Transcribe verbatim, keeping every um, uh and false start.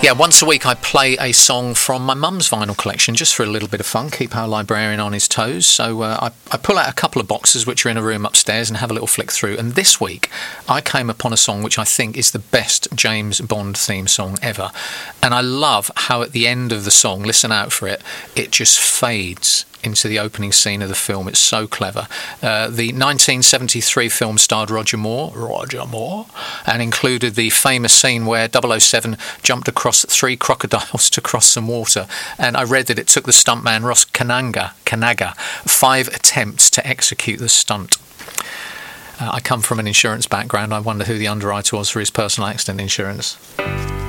Yeah, once a week I play a song from my mum's vinyl collection just for a little bit of fun, keep our librarian on his toes. So uh, I, I pull out a couple of boxes which are in a room upstairs and have a little flick through. And this week I came upon a song which I think is the best James Bond theme song ever. And I love how at the end of the song, listen out for it, it just fades into the opening scene of the film. It's so clever. Uh, the nineteen seventy-three film starred Roger Moore, Roger Moore, and included the famous scene where double oh seven jumped across three crocodiles to cross some water. And I read that it took the stuntman Ross Kananga, Kanaga five attempts to execute the stunt. Uh, I come from an insurance background. I wonder who the underwriter was for his personal accident insurance.